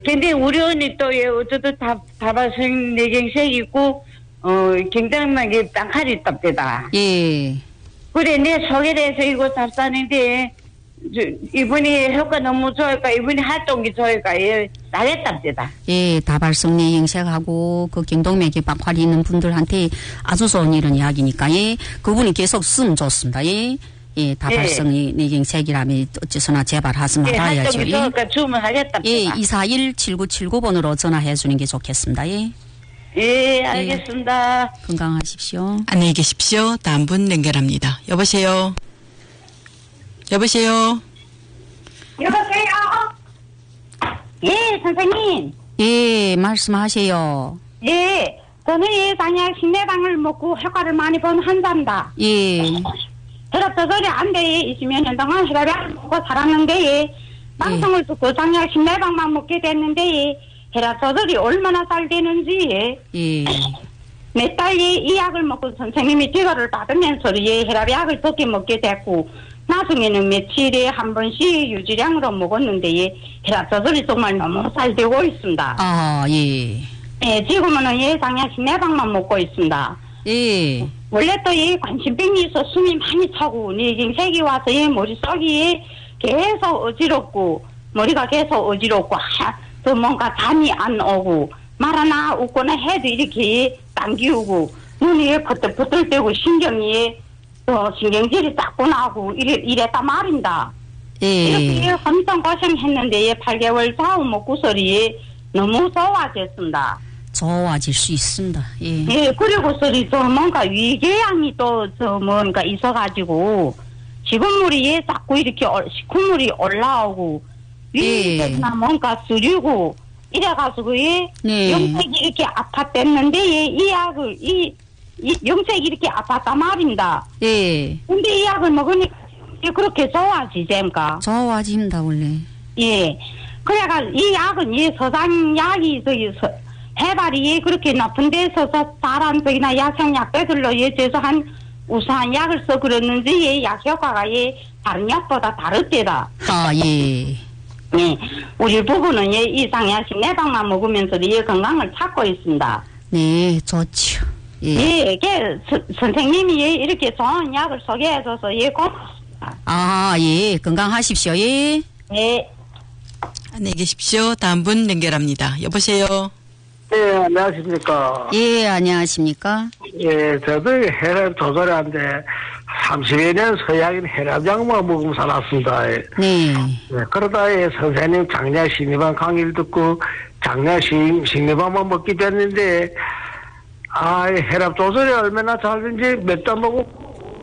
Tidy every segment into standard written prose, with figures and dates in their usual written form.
근데 우리 언니 또 예, 어쩌도 다발성 내경색 있고, 굉장하게 땅칼이 있답니다. 예. 그래, 내 소개를 해서 이거 답사는데, 이분이 효과 너무 좋을까, 이분이 활동이 좋을까, 예, 나랬답니다. 예, 다발성 내경색하고 그 경동맥에 박활이 있는 분들한테 아주 좋은 이런 이야기니까, 예, 그분이 계속 쓰면 좋습니다. 예. 예, 다발성이 내경색이라면 어째서나 제발하지 말아야죠. 활동이 좋을까 주문하겠답니다. 예, 241-7979번으로 전화해 주는 게 좋겠습니다. 예. 예, 알겠습니다. 예, 건강하십시오. 안녕히 계십시오. 다음 분 연결합니다. 여보세요. 여보세요. 여보세요. 예, 선생님. 예, 말씀하세요. 예, 저는 이 당약 신내방을 먹고 효과를 많이 본 환자입니다. 예. 혈압 조절이 안 돼. 20몇 년 동안 혈압을 먹고 살았는데, 방송을 듣고 당약 신내방만 먹게 됐는데, 혈압 조절이 얼마나 잘 되는지, 예. 몇 달에 이 약을 먹고 선생님이 지도를 받으면서 혈압약을 적게 먹게 됐고, 나중에는 며칠에 한 번씩 유지량으로 먹었는데, 혈압 조절이 정말 너무 잘 되고 있습니다. 아, 예. 예, 지금은 당약 신내방만 먹고 있습니다. 예. 원래 또 이 관심병이 있어 숨이 많이 차고 뇌경색이 와서 이 머릿속이 계속 어지럽고 머리가 계속 어지럽고 또 뭔가 잠이 안 오고 말하나 웃거나 해도 이렇게 당기우고 눈이 퍼뜩퍼뜩대고 신경이 또 신경질이 자꾸 나고 이랬단 말입니다. 예. 이렇게 엄청 고생했는데 8개월 자우 먹고서리 너무 좋아졌습니다. 좋아질 수 있습니다. 예. 예, 그리고 소리 또 뭔가 위궤양이 또 뭔가 있어가지고 식은물이 자꾸 이렇게 식은물이 올라오고 위나 뭔가 쓰리고 이래가지고 네. 영색이 이렇게 아팠댔는데 이 약을 이 영색이 이렇게 아팠단 말입니다. 예. 근데 이 약을 먹으니까 그렇게 좋아지잼까? 좋아집니다 원래. 예. 그래가 이 약은 이 서장 약이 해발이 그렇게 높은 데서 다른 저기나 야생약배들로 예제서 한 우수한 약을 써 그랬는지 약 효과가 다른 약보다 다르대다. 아, 예. 네. 우리 부부는 이 상야식 내방만 먹으면서 건강을 찾고 있습니다. 네, 좋죠. 예. 선생님이 이렇게 좋은 약을 소개해줘서 고맙습니다. 아, 예. 건강하십시오. 예. 예. 안녕히 계십시오. 다음 분 연결합니다. 여보세요. 예, 안녕하십니까. 예, 안녕하십니까. 예, 저도 혈압 조절이 안 돼. 30여 년 서약인 혈압약만 먹으면 살았습니다. 네. 예, 그러다 선생님 장량 신입방 강의를 듣고 장량 신입방만 먹게 됐는데, 혈압 조절이 얼마나 잘 되는지 몇 달 먹고,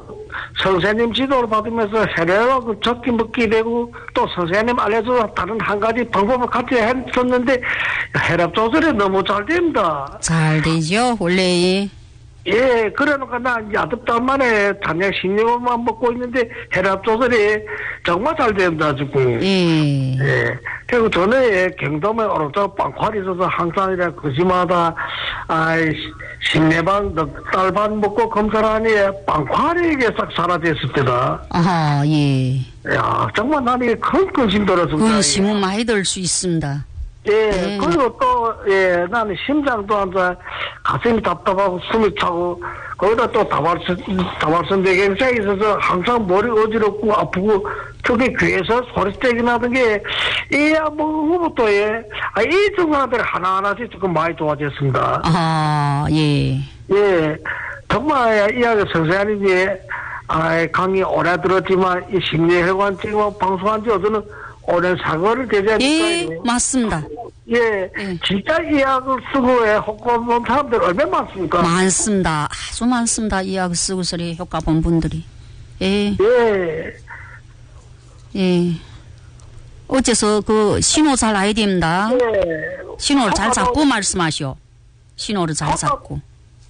선생님 지도를 받으면서 혈압을 적게 먹게 되고 또 선생님 알려줘서 다른 한 가지 방법을 같이 했었는데 혈압 조절이 너무 잘 됩니다. 잘 되죠 원래. 예, 그러니까 나 야듭단 만에 단약 10년만 먹고 있는데 혈압 조절이 정말 잘 된다 지금. 예. 예. 그리고 전에 경동에 오른쪽 빵활이 있어서 항상 이래 거시마다 신내방 넉 달 반 먹고 검사를 하니 빵활이 이게 싹 사라졌을 때다. 아하, 예. 야, 정말 나는 큰 근심 들었습니다. 근심은 많이 들 수 있습니다. 예, 네. 그리고 또, 예, 나는 심장도 앉아 가슴이 답답하고 숨이 차고, 거기다 또 다발성 뇌경색이 있어서 항상 머리 어지럽고 아프고, 특히 귀에서 소리떼기 나던 게, 후부터 이 증상들이 하나하나씩 조금 많이 좋아졌습니다. 아, 예. 예, 정말 이야기 선생님이, 강의 오래 들었지만, 이 심리혈관 지금 방송한 지 어제는 오랜 사고를 대지하니까. 예, 맞습니다. 예, 진짜 이 약을 쓰고 효과 본 사람들 얼마나 많습니까? 많습니다. 아주 많습니다. 이 약 쓰고서리 효과 본 분들이. 예. 예. 예. 어째서 신호 잘 알아야 됩니다. 예. 신호를 잘 잡고 말씀하시오. 신호를 잘 잡고.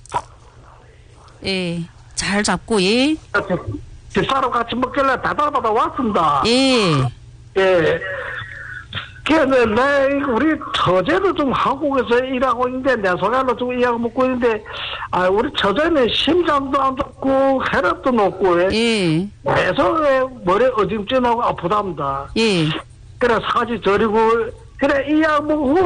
예. 잘 잡고, 예. 집사람 같이 먹길래 다다다다 왔습니다. 예. 예. 그래서 우리 처제도 좀 한국에서 일하고 있는데, 내 소개로 좀 일하고 먹고 있는데, 우리 처제는 심장도 안 좋고, 혈압도 높고, 예. 계속 머리 어짐짐하고 아프답니다. 예. 그래서 사지 저리고, 그래, 이 약 먹고